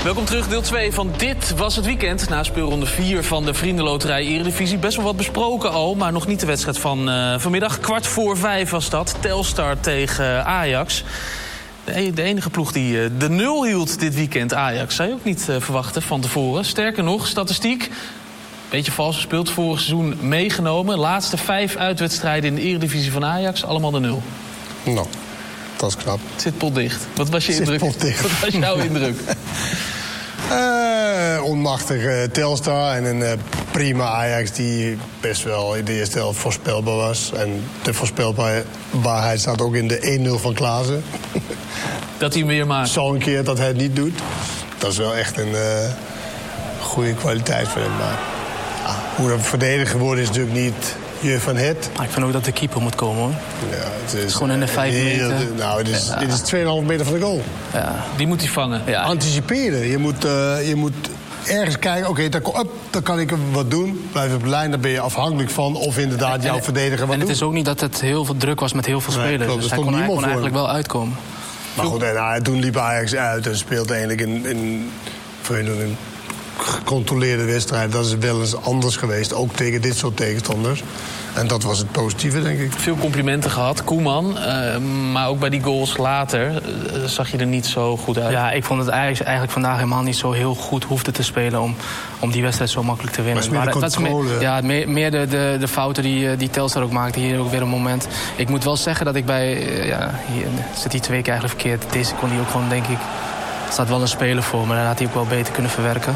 Welkom terug, deel 2 van Dit Was Het Weekend. Na speelronde 4 van de Vriendenloterij Eredivisie. Best wel wat besproken al, maar nog niet de wedstrijd van vanmiddag. 4:15 was dat. Telstar tegen Ajax. De enige ploeg die de 0 hield dit weekend, Ajax. Zou je ook niet verwachten van tevoren. Sterker nog, statistiek. Beetje vals gespeeld, vorig seizoen meegenomen. Laatste 5 uitwedstrijden in de Eredivisie van Ajax, allemaal de 0. Nou, dat is knap. Het zit potdicht. Wat was je indruk? Wat was jouw indruk? Onmachtig Telstar en een prima Ajax die best wel in de eerste helft voorspelbaar was. En de voorspelbaarheid staat ook in de 1-0 van Klaassen. Dat hij hem weer maakt. Zo'n keer dat hij het niet doet. Dat is wel echt een goede kwaliteit voor hem. Maar hoe dat verdedigen wordt is natuurlijk niet je van het. Ik vind ook dat de keeper moet komen, hoor. Ja, het is gewoon in de 5 meter. Nou, dit is 2,5 meter van de goal. Ja. Die moet hij vangen. Ja. Anticiperen. Je moet ergens kijken, oké, dan kan ik wat doen. Blijf op de lijn, daar ben je afhankelijk van of inderdaad jouw verdediger wat doet. En het is ook niet dat het heel veel druk was met heel veel spelers. Klopt, dus hij kon eigenlijk wel uitkomen. Maar goed, toen liep Ajax uit en speelde eigenlijk in gecontroleerde wedstrijd. Dat is wel eens anders geweest, ook tegen dit soort tegenstanders. En dat was het positieve, denk ik. Veel complimenten gehad, Koeman. Maar ook bij die goals later zag je er niet zo goed uit. Ja, ik vond het eigenlijk vandaag helemaal niet zo heel goed hoefde te spelen om die wedstrijd zo makkelijk te winnen. Maar dat is meer de fouten die Telstar ook maakte. Hier ook weer een moment. Ik moet wel zeggen dat ik hier zit hij 2 keer eigenlijk verkeerd. Deze kon hij ook gewoon, denk ik, staat wel een speler voor. Maar daar had hij ook wel beter kunnen verwerken.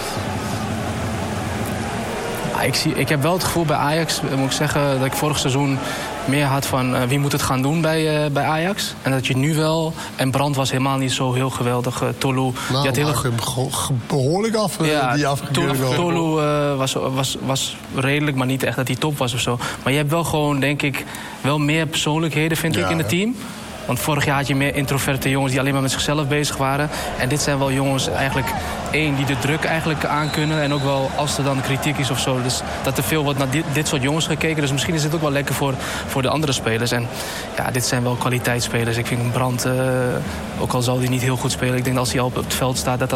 Ik heb wel het gevoel bij Ajax, moet ik zeggen, dat ik vorig seizoen meer had van wie moet het gaan doen bij Ajax. En dat je nu wel, en Brandt was helemaal niet zo heel geweldig. Tolu, die had behoorlijk af, die afgekeurde goal. Tolu was redelijk, maar niet echt dat hij top was of zo. Maar je hebt wel gewoon, denk ik, wel meer persoonlijkheden, vind ik, in het team. Want vorig jaar had je meer introverte jongens die alleen maar met zichzelf bezig waren. En dit zijn wel jongens eigenlijk die de druk eigenlijk aankunnen. En ook wel als er dan kritiek is of zo. Dus dat er veel wordt naar dit soort jongens gekeken. Dus misschien is dit ook wel lekker voor de andere spelers. En ja, dit zijn wel kwaliteitsspelers. Ik vind Brandt, ook al zal hij niet heel goed spelen. Ik denk dat als hij al op het veld staat, dat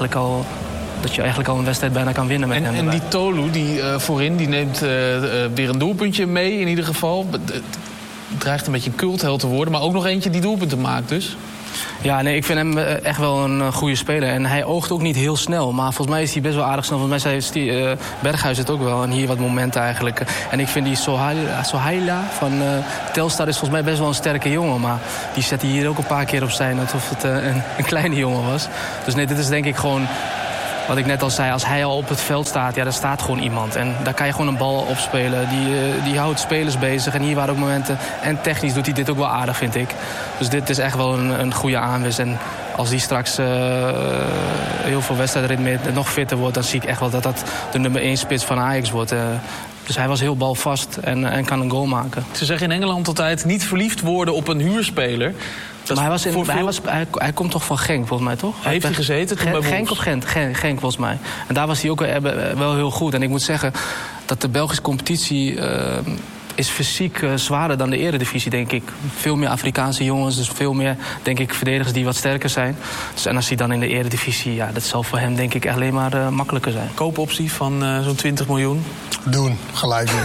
je eigenlijk al een wedstrijd bijna kan winnen met hem. En die Tolu, die voorin, die neemt weer een doelpuntje mee in ieder geval. Het dreigt een beetje een cultheld te worden, maar ook nog eentje die doelpunten maakt dus. Ja, nee, ik vind hem echt wel een goede speler. En hij oogt ook niet heel snel. Maar volgens mij is hij best wel aardig snel. Volgens mij zei Berghuis het ook wel. En hier wat momenten eigenlijk. En ik vind die Sohaila van Telstar is volgens mij best wel een sterke jongen. Maar die zet hij hier ook een paar keer op zijn. Alsof het een kleine jongen was. Dus nee, dit is denk ik gewoon wat ik net al zei, als hij al op het veld staat, ja, daar staat gewoon iemand. En daar kan je gewoon een bal opspelen. Die houdt spelers bezig. En hier waren ook momenten. En technisch doet hij dit ook wel aardig, vind ik. Dus dit is echt wel een goede aanwinst. En als die straks heel veel wedstrijdritme nog fitter wordt, dan zie ik echt wel dat de nummer 1 spits van Ajax wordt. Dus hij was heel balvast en kan een goal maken. Ze zeggen in Engeland altijd niet verliefd worden op een huurspeler. Maar hij komt toch van Genk, volgens mij, toch? Heeft hij gezeten? Genk of Gent? Genk, volgens mij. En daar was hij ook wel heel goed. En ik moet zeggen dat de Belgische competitie is fysiek zwaarder dan de Eredivisie, denk ik. Veel meer Afrikaanse jongens, dus veel meer, denk ik, verdedigers die wat sterker zijn. Dus, en als hij dan in de Eredivisie, ja, dat zal voor hem, denk ik, alleen maar makkelijker zijn. Koopoptie van zo'n 20 miljoen? Doen, gelijk doen.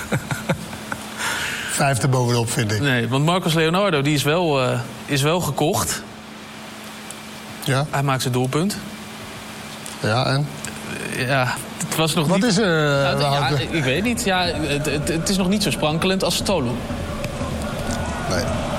5 bovenop, vind ik. Nee, want Marcos Leonardo die is wel gekocht. Ja. Hij maakt zijn doelpunt. Ja, en? Ja, het was nog Wat niet... is er? Ik weet niet. Ja, het is nog niet zo sprankelend als Tolu. Nee.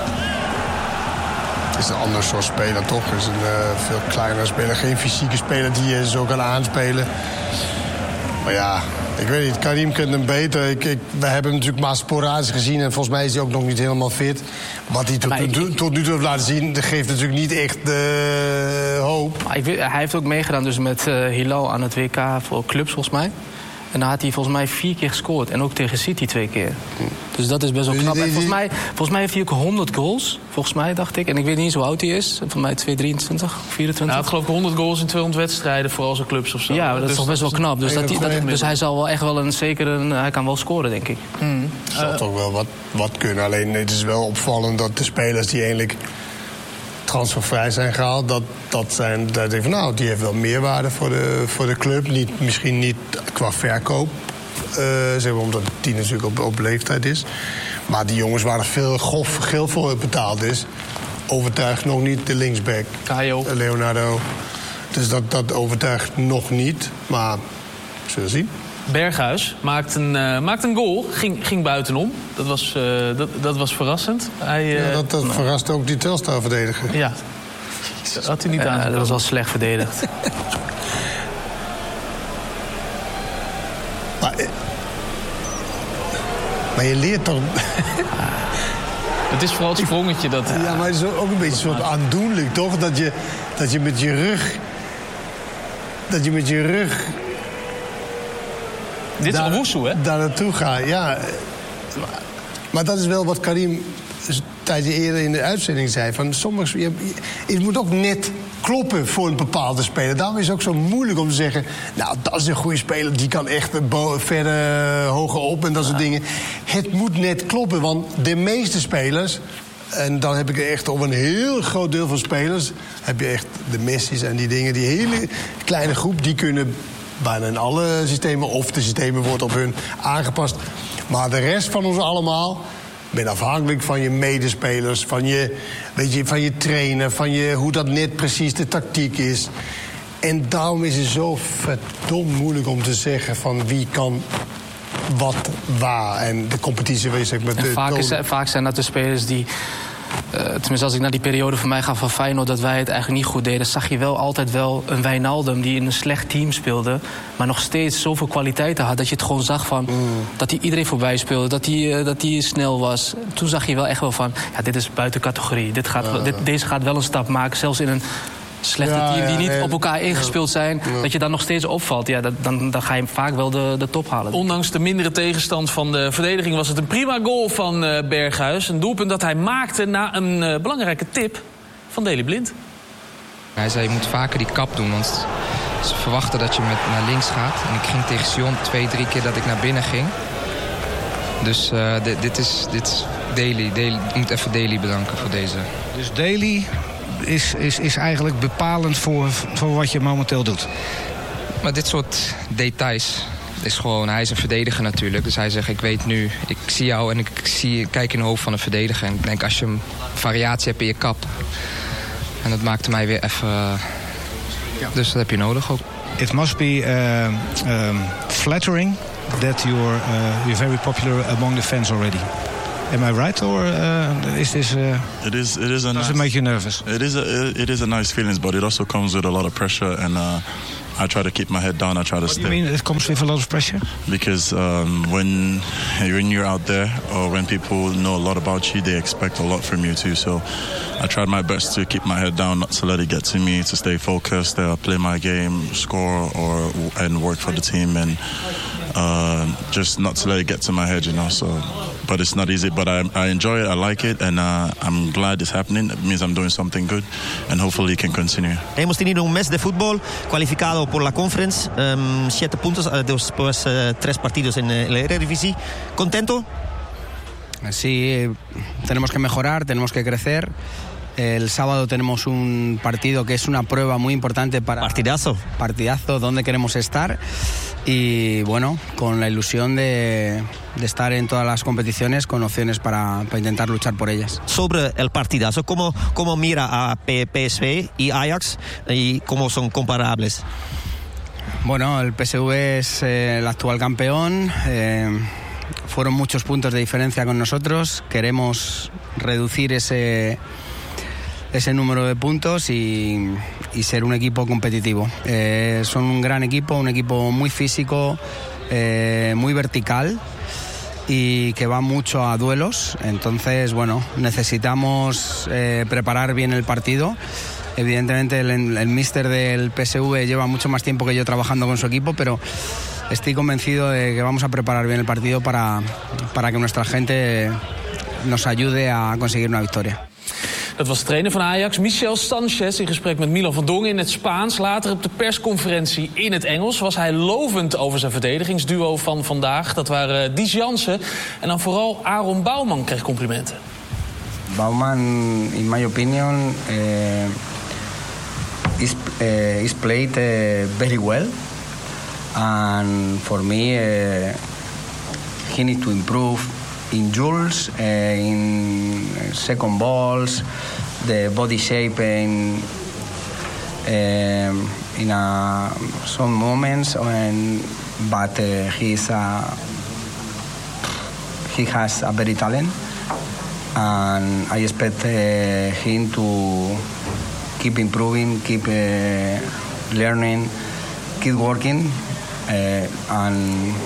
Het is een ander soort speler, toch? Het is een veel kleinere speler. Geen fysieke speler die je zo kan aanspelen. Maar ja, ik weet niet. Karim kent hem beter. We hebben hem natuurlijk maar sporadisch gezien. En volgens mij is hij ook nog niet helemaal fit. Wat hij tot nu toe heeft laten zien, dat geeft natuurlijk niet echt hoop. Hij heeft ook meegedaan dus met Hilal aan het WK voor clubs, volgens mij. En dan had hij volgens mij 4 keer gescoord. En ook tegen City 2 keer. Dus dat is best wel knap. En volgens mij heeft hij ook 100 goals. Volgens mij, dacht ik. En ik weet niet hoe oud hij is. Volgens mij 23, 24. Hij had geloof ik 100 goals in 200 wedstrijden. Voor al zijn clubs of zo. Ja, dat is toch best wel knap. Dus hij zal wel echt wel hij kan wel scoren, denk ik. Zal toch wel wat kunnen. Alleen het is wel opvallend dat de spelers die eigenlijk transfervrij zijn gehaald. Dat denk ik van, nou, die heeft wel meerwaarde voor de club. Misschien niet qua verkoop. Zeg maar, omdat die natuurlijk op leeftijd is. Maar die jongens waar er veel grof geld voor betaald is, overtuigt nog niet de linksback. Caio. Leonardo. Dus dat overtuigt nog niet. Maar we zullen zien. Berghuis maakt een goal. Ging buitenom. Dat was verrassend. Dat verrast ook die Telstar-verdediger. Ja. Dat had hij niet aan. Dat was wel slecht verdedigd. Maar je leert toch... Het is vooral het sprongetje dat... Ja, maar het is ook een beetje een soort aandoenlijk, toch? Dat je met je rug... Dit is Owusu, hè? Daar naartoe gaat, ja. Maar dat is wel wat Karim een tijdje eerder in de uitzending zei. Van sommige, het moet ook net kloppen voor een bepaalde speler. Daarom is het ook zo moeilijk om te zeggen... nou, dat is een goede speler, die kan echt verder hoger op en dat soort dingen. Het moet net kloppen, want de meeste spelers... en dan heb ik het echt over een heel groot deel van spelers... heb je echt de Messi's en die dingen, die hele kleine groep... die kunnen bijna in alle systemen, of de systemen worden op hun aangepast. Maar de rest van ons allemaal... ben afhankelijk van je medespelers, van je trainer... van hoe dat net precies de tactiek is. En daarom is het zo verdomd moeilijk om te zeggen... van wie kan wat waar. En de competitie weet ik met de vaak zijn dat de spelers die... tenminste, als ik naar die periode van mij ga van Feyenoord... dat wij het eigenlijk niet goed deden... zag je wel altijd wel een Wijnaldum die in een slecht team speelde... maar nog steeds zoveel kwaliteiten had... dat je het gewoon zag van dat hij iedereen voorbij speelde... dat hij snel was. Toen zag je wel echt wel van... ja, dit is buiten categorie. Deze gaat wel een stap maken, zelfs in een... slechte team die niet op elkaar ingespeeld zijn... dat je dan nog steeds opvalt. Ja, dan ga je vaak wel de top halen. Ondanks de mindere tegenstand van de verdediging... was het een prima goal van Berghuis. Een doelpunt dat hij maakte na een belangrijke tip van Daley Blind. Hij zei, je moet vaker die kap doen, want ze verwachten dat je naar links gaat. En ik ging tegen Sion 2-3 keer dat ik naar binnen ging. Dus dit is Daley. Ik moet even Daley bedanken voor deze. Dus Daley... Is eigenlijk bepalend voor wat je momenteel doet. Maar dit soort details is gewoon... Hij is een verdediger natuurlijk. Dus hij zegt, ik weet nu... Ik zie jou en ik kijk in het hoofd van een verdediger. En ik denk, als je een variatie hebt in je kap... En dat maakte mij weer even... Dus dat heb je nodig ook. It must be flattering that you're very popular among the fans already. Am I right, or is this? It is. Does it make you nervous? It is a nice feeling, but it also comes with a lot of pressure, and I try to keep my head down. I try to stay. What do you mean it comes with a lot of pressure? Because when you're out there, or when people know a lot about you, they expect a lot from you too. So I tried my best to keep my head down, not to let it get to me, to stay focused, play my game, score, and work for the team, and just not to let it get to my head, you know. So. But it's not easy, but I enjoy it, I like it, and I'm glad it's happening. It means I'm doing something good, and hopefully it can continue. Hemos tenido un mes de fútbol cualificado por la Conference, 7 puntos después 3 partidos en la Eredivisie. ¿Contento? Sí, tenemos que mejorar, tenemos que crecer. El sábado tenemos un partido que es una prueba muy importante para... Partidazo, donde queremos estar. Y bueno, con la ilusión de estar en todas las competiciones con opciones para intentar luchar por ellas. Sobre el partidazo, ¿cómo mira a PSV y Ajax y cómo son comparables? Bueno, el PSV es el actual campeón. Fueron muchos puntos de diferencia con nosotros. Queremos reducir ese número de puntos y ser un equipo competitivo. Son un gran equipo, un equipo muy físico, muy vertical y que va mucho a duelos. Entonces, bueno, necesitamos preparar bien el partido. Evidentemente el míster del PSV lleva mucho más tiempo que yo trabajando con su equipo, pero estoy convencido de que vamos a preparar bien el partido para que nuestra gente nos ayude a conseguir una victoria. Dat was de trainer van Ajax, Michel Sanchez, in gesprek met Milan van Dongen in het Spaans. Later op de persconferentie in het Engels was hij lovend over zijn verdedigingsduo van vandaag. Dat waren Dies Jansen en dan vooral Aaron Bouwman kreeg complimenten. Bauman, in my opinion, is played very well, and for me, he needs to improve in jewels, in second balls, the body shape, and in some moments, but he has a very talent, and I expect him to keep improving, keep learning, keep working, and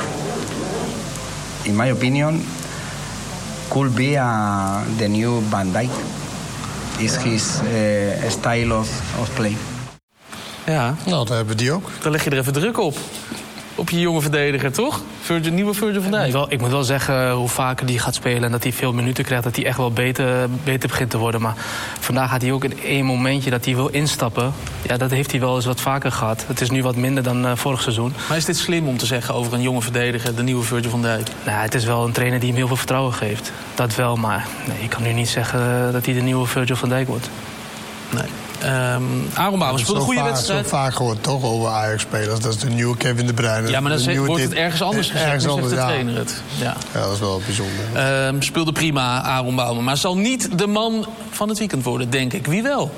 in my opinion, could be the new Van Dijk. Is his style of play. Ja, Nou, dan hebben we die ook. dan leg je er even druk op. Op je jonge verdediger, toch? Nieuwe Virgil van Dijk. Ik moet wel zeggen, hoe vaker die gaat spelen en dat hij veel minuten krijgt, dat hij echt wel beter begint te worden. Maar vandaag had hij ook in één momentje dat hij wil instappen. Ja, dat heeft hij wel eens wat vaker gehad. Het is nu wat minder dan vorig seizoen. Maar is dit slim om te zeggen over een jonge verdediger, de nieuwe Virgil van Dijk? Nou, het is wel een trainer die hem heel veel vertrouwen geeft. Dat wel, maar nee, ik kan nu niet zeggen dat hij de nieuwe Virgil van Dijk wordt. Nee. Aaron Bouwman speelt een goede wedstrijd. Zo vaak gehoord toch over Ajax-spelers. Dat is de nieuwe Kevin De Bruyne. Ja, maar dan wordt het ergens anders gezegd. Ergens anders, anders, de trainer het. Ja. Ja, dat is wel bijzonder. Speelde prima, Aaron Bouwman. Maar zal niet de man van het weekend worden, denk ik. Wie wel?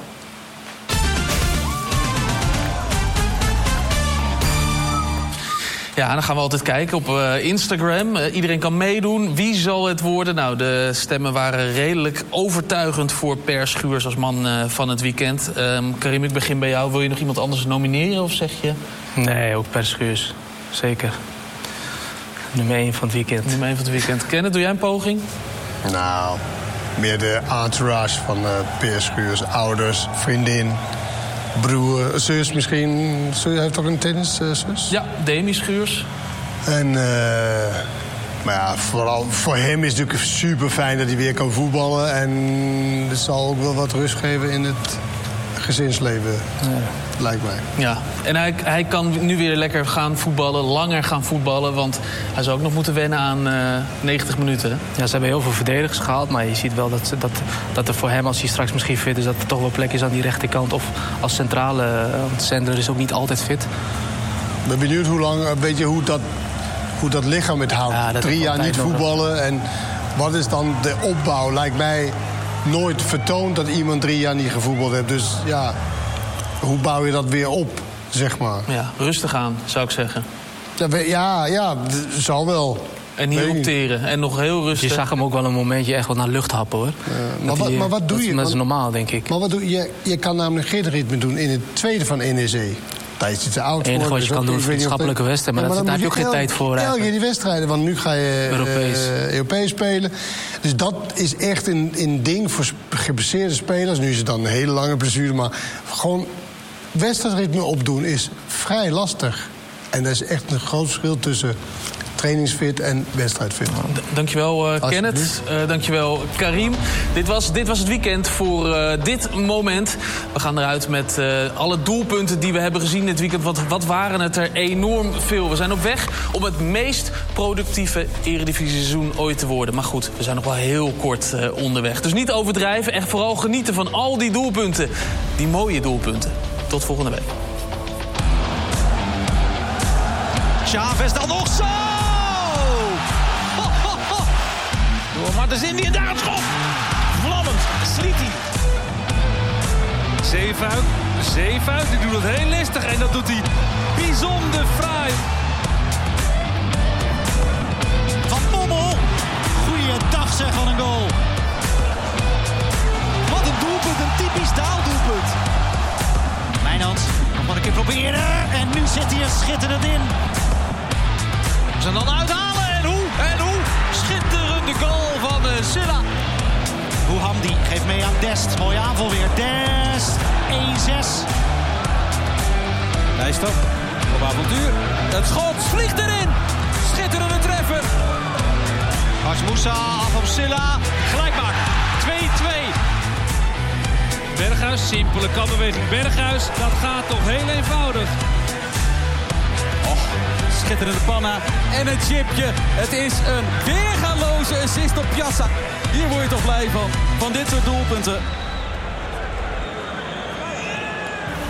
Ja, dan gaan we altijd kijken op Instagram. Iedereen kan meedoen. Wie zal het worden? Nou, de stemmen waren redelijk overtuigend voor Per Schuurs als man van het weekend. Karim, ik begin bij jou. Wil je nog iemand anders nomineren of zeg je? Nee, ook Per Schuurs. Zeker. Nummer 1 van het weekend. Nummer 1 van het weekend. Kenneth, doe jij een poging? Nou, meer de entourage van Per Schuurs. Ouders, vriendin, broer, zus misschien. Zus heeft ook een tenniszus? Ja, Demi Schuurs. En, maar ja, vooral voor hem is het natuurlijk super fijn dat hij weer kan voetballen. En het zal ook wel wat rust geven in het gezinsleven, lijkt mij. Ja, en hij kan nu weer lekker gaan voetballen, langer gaan voetballen. Want hij zou ook nog moeten wennen aan 90 minuten. Ja, ze hebben heel veel verdedigers gehaald. Maar je ziet wel dat er voor hem, als hij straks misschien fit is, dat er toch wel plek is aan die rechterkant. Of als centrale, want Sender is ook niet altijd fit. Ik ben benieuwd hoe lang, weet je, hoe dat lichaam het houdt. Ja, 3 jaar niet voetballen. En wat is dan de opbouw? Lijkt mij nooit vertoond dat iemand 3 jaar niet gevoetbald heeft. Dus ja, hoe bouw je dat weer op, zeg maar? Ja, rustig aan, zou ik zeggen. Ja, zal wel. En niet opteren. En nog heel rustig. Je zag hem ook wel een momentje echt wel naar lucht happen, hoor. Maar wat doe je? Dat is normaal, denk ik. Maar wat doe je? Je kan namelijk geen ritme doen in het tweede van NEC. Hij is te oud voor. Het enige wat je kan doen is vriendschappelijke wedstrijden. Maar daar heb je ook geen tijd voor. Elke keer die wedstrijden, want nu ga je Europees spelen. Dus dat is echt een ding voor geblesseerde spelers. Nu is het dan een hele lange blessure, maar gewoon wedstrijdritme opdoen is vrij lastig. En dat is echt een groot verschil tussen trainingsfit en wedstrijdfit. Dankjewel, Kenneth. Dankjewel, Karim. Dit was het weekend voor dit moment. We gaan eruit met alle doelpunten die we hebben gezien dit weekend. Want wat waren het er enorm veel. We zijn op weg om het meest productieve Eredivisie-seizoen ooit te worden. Maar goed, we zijn nog wel heel kort onderweg. Dus niet overdrijven. Echt vooral genieten van al die doelpunten. Die mooie doelpunten. Tot volgende week. Chavez dan nog zo! Door Martens Indy en daar een schop. Vlammend, Sliti. Zeefuik, die doet het heel listig en dat doet hij bijzonder fraai. Van Bommel. Goeiedag zeg, van een goal. Wat een doelpunt, een typisch Daaldoelpunt. Wijnands, nog maar een keer proberen. En nu zit hij er schitterend in. Ze dan uithalen en hoe? Schitterende goal van Silla. Bouhamdi geeft mee aan Dest. Mooie aanval weer. Dest. 1-6. Lijst op avontuur. Het schot vliegt erin. Schitterende treffer. Max Moussa af op Silla. Gelijk maken. 2-2. Berghuis, simpele kapbeweging. Berghuis, dat gaat toch heel eenvoudig. Schitterende panna en een chipje. Het is een weergaloze assist op Piazza. Hier word je toch blij van dit soort doelpunten.